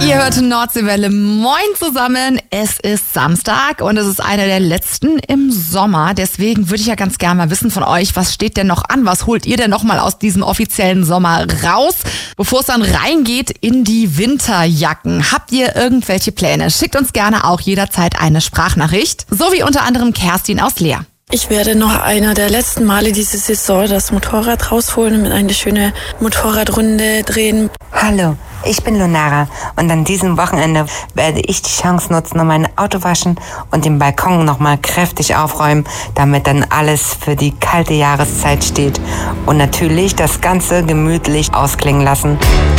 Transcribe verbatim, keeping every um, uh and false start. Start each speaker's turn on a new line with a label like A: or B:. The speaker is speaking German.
A: Ihr hört Nordseewelle. Moin zusammen. Es ist Samstag und es ist einer der letzten im Sommer. Deswegen würde ich ja ganz gerne mal wissen von euch, was steht denn noch an? Was holt ihr denn noch mal aus diesem offiziellen Sommer raus, bevor es dann reingeht in die Winterjacken? Habt ihr irgendwelche Pläne? Schickt uns gerne auch jederzeit eine Sprachnachricht. So wie unter anderem Kerstin aus Leer.
B: Ich werde noch einer der letzten Male diese Saison das Motorrad rausholen und mit eine schöne Motorradrunde drehen.
C: Hallo, ich bin Lunara und an diesem Wochenende werde ich die Chance nutzen, um mein Auto waschen und den Balkon nochmal kräftig aufräumen, damit dann alles für die kalte Jahreszeit steht und natürlich das Ganze gemütlich ausklingen lassen.